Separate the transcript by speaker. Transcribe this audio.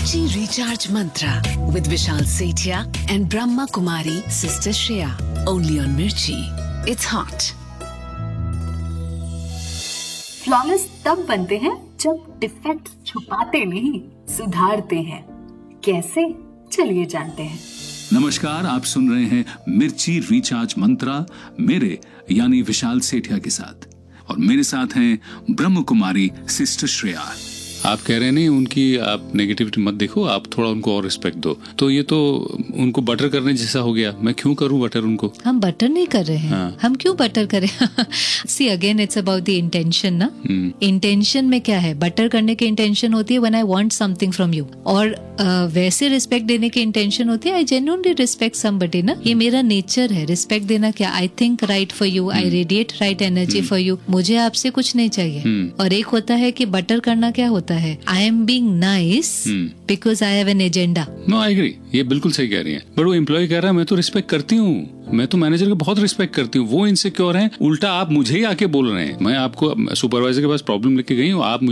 Speaker 1: Mirchi Recharge Mantra with Vishal Sethia and Brahma Kumari, Sister Shreya. Only on Mirchi. It's hot.
Speaker 2: Flawless तब बनते हैं जब defect छुपाते नहीं, सुधारते हैं। कैसे? चलिए जानते हैं।
Speaker 3: नमस्कार, आप सुन रहे हैं मिर्ची रिचार्ज मंत्रा मेरे यानी विशाल सेठिया के साथ, और मेरे साथ हैं ब्रह्म कुमारी सिस्टर श्रेया।
Speaker 4: आप कह रहे नहीं उनकी आप नेगेटिविटी मत देखो, आप थोड़ा उनको और रिस्पेक्ट दो। तो ये तो उनको बटर करने जैसा हो गया। मैं क्यों करूं बटर उनको?
Speaker 5: हम बटर नहीं कर रहे हैं। हाँ। हम क्यों बटर करें? See again it's about the intention ना। इंटेंशन में क्या है? बटर करने की इंटेंशन होती है when I want something from you, और वैसे रिस्पेक्ट देने की इंटेंशन होती है आई जेन्युइनली रिस्पेक्ट समबडी ना। ये मेरा नेचर है रिस्पेक्ट देना। क्या I think right for you, I radiate right energy for you, मुझे आपसे कुछ नहीं चाहिए। और एक होता है कि बटर करना क्या होता है, I am being nice because I have an agenda.
Speaker 4: No, I agree, ये बिल्कुल सही कह रही है। बट वो एम्प्लॉय कह रहा है मैं तो रिस्पेक्ट करती हूँ, मैं तो मैनेजर का बहुत रिस्पेक्ट करती हूँ। वो इनसिक्योर हैं, उल्टा आप मुझे ही आके बोल रहे हैं। मैं आपको सुपरवाइजर के पास प्रॉब्लम लेके गई हूँ, आप